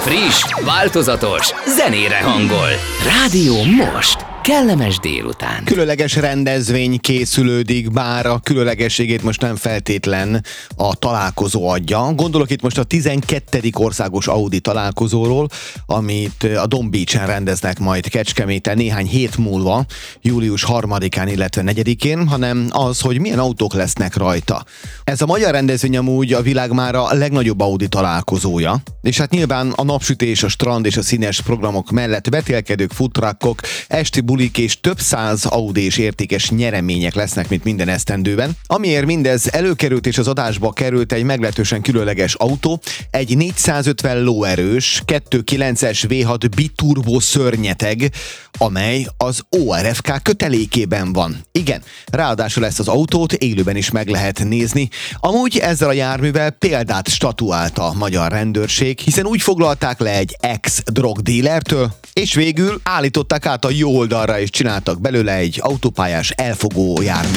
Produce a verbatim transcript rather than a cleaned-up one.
Friss, változatos, zenére hangol. Rádió Most. Kellemes délután. Különleges rendezvény készülődik, bár a különlegességét most nem feltétlen a találkozó adja. Gondolok itt most a tizenkettedik országos Audi találkozóról, amit a Don Beach-en rendeznek majd Kecskeméten néhány hét múlva, július harmadikán, illetve negyedikén, hanem az, hogy milyen autók lesznek rajta. Ez a magyar rendezvény amúgy a világ már a legnagyobb Audi találkozója, és hát nyilván a napsütés, a strand és a színes programok mellett vetélkedők, futtrakkok, esti bulik és több száz Audi és értékes nyeremények lesznek, mint minden esztendőben. Amiért mindez előkerült és az adásba került egy meglehetősen különleges autó, egy négyszázötven lóerős kettő egész kilences vé hat biturbo szörnyeteg, amely az o er ef ká kötelékében van. Igen, ráadásul ezt az autót élőben is meg lehet nézni. Amúgy ezzel a járművel példát statuált a magyar rendőrség, hiszen úgy foglalták le egy ex-drogdílertől, és végül állították át a jó oldalra és csináltak belőle egy autópályás elfogó járművet.